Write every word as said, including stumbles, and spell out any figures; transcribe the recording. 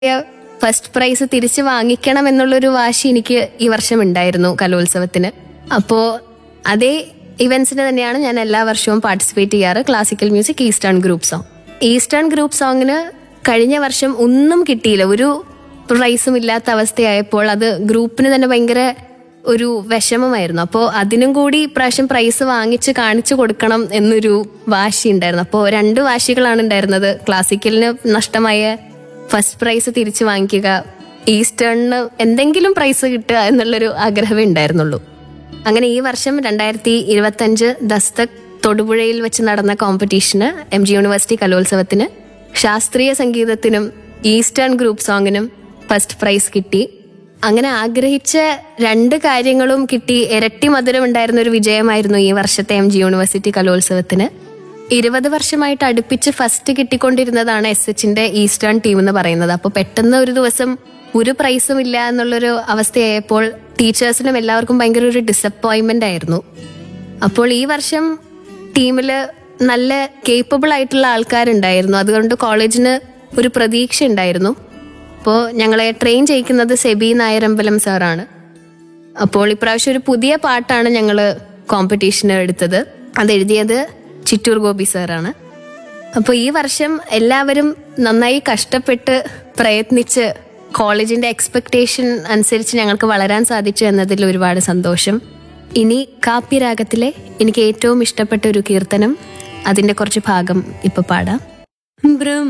First prize തിരിച്ചു വാങ്ങിക്കണം എന്നുള്ളൊരു വാശി എനിക്ക് ഈ വർഷം ഉണ്ടായിരുന്നു കലോത്സവത്തിന്. അപ്പോൾ അതേ ഇവന്റ്സിന് തന്നെയാണ് ഞാൻ എല്ലാ വർഷവും പാർട്ടിസിപ്പേറ്റ് ചെയ്യാറ്. Classical music eastern group song. Eastern group സോങ്ങിന് കഴിഞ്ഞ വർഷം ഒന്നും കിട്ടിയില്ല, ഒരു പ്രൈസും ഇല്ലാത്ത അവസ്ഥയായപ്പോൾ അത് ഗ്രൂപ്പിന് തന്നെ ഭയങ്കര ഒരു വിഷമമായിരുന്നു. അപ്പോൾ അതിനും കൂടി ഇപ്രാവശ്യം പ്രൈസ് വാങ്ങിച്ച് കാണിച്ചു കൊടുക്കണം എന്നൊരു വാശി ഉണ്ടായിരുന്നു. അപ്പോൾ രണ്ട് വാശികളാണ് ഉണ്ടായിരുന്നത്. ക്ലാസിക്കലിന് നഷ്ടമായ ഫസ്റ്റ് പ്രൈസ് തിരിച്ചു വാങ്ങിക്കുക, ഈസ്റ്റേണിന് എന്തെങ്കിലും പ്രൈസ് കിട്ടുക എന്നുള്ളൊരു ആഗ്രഹമേ ഉണ്ടായിരുന്നുള്ളൂ. അങ്ങനെ ഈ വർഷം രണ്ടായിരത്തി ഇരുപത്തി അഞ്ച് ദസ്തക് തൊടുപുഴയിൽ വെച്ച് നടന്ന കോമ്പറ്റീഷന് എം ജി യൂണിവേഴ്സിറ്റി കലോത്സവത്തിന് ശാസ്ത്രീയ സംഗീതത്തിനും ഈസ്റ്റേൺ ഗ്രൂപ്പ് സോങ്ങിനും ഫസ്റ്റ് പ്രൈസ് കിട്ടി. അങ്ങനെ ആഗ്രഹിച്ച രണ്ട് കാര്യങ്ങളും കിട്ടി. ഇരട്ടി മധുരം ഉണ്ടായിരുന്ന ഒരു വിജയമായിരുന്നു ഈ വർഷത്തെ എം ജി യൂണിവേഴ്സിറ്റി കലോത്സവത്തിന്. ഇരുപത് വർഷമായിട്ട് അടുപ്പിച്ച് ഫസ്റ്റ് കിട്ടിക്കൊണ്ടിരുന്നതാണ് എസ് എച്ചിന്റെ ഈസ്റ്റേൺ ടീം എന്ന് പറയുന്നത്. അപ്പോൾ പെട്ടെന്ന് ഒരു ദിവസം ഒരു പ്രൈസും ഇല്ല എന്നുള്ളൊരു അവസ്ഥയായപ്പോൾ ടീച്ചേഴ്സിനും എല്ലാവർക്കും ഭയങ്കര ഒരു ഡിസപ്പോയിൻമെന്റ് ആയിരുന്നു. അപ്പോൾ ഈ വർഷം ടീമില് നല്ല കേപ്പബിൾ ആയിട്ടുള്ള ആൾക്കാരുണ്ടായിരുന്നു. അതുകൊണ്ട് കോളേജിന് ഒരു പ്രതീക്ഷ ഉണ്ടായിരുന്നു. അപ്പോൾ ഞങ്ങളെ ട്രെയിൻ ചെയ്യിക്കുന്നത് സെബി നായരമ്പലം സാറാണ്. അപ്പോൾ ഇപ്രാവശ്യം ഒരു പുതിയ പാട്ടാണ് ഞങ്ങൾ കോമ്പറ്റീഷന് എടുത്തത്. അതെഴുതിയത് ചിറ്റൂർ ഗോപി സാറാണ്. അപ്പോൾ ഈ വർഷം എല്ലാവരും നന്നായി കഷ്ടപ്പെട്ട് പ്രയത്നിച്ച് കോളേജിന്റെ എക്സ്പെക്ടേഷൻ അനുസരിച്ച് ഞങ്ങൾക്ക് വളരാൻ സാധിച്ചു എന്നതിൽ ഒരുപാട് സന്തോഷം. ഇനി കാപ്യരാഗത്തിലെ എനിക്ക് ഏറ്റവും ഇഷ്ടപ്പെട്ട ഒരു കീർത്തനം, അതിന്റെ കുറച്ച് ഭാഗം ഇപ്പൊ പാടാം.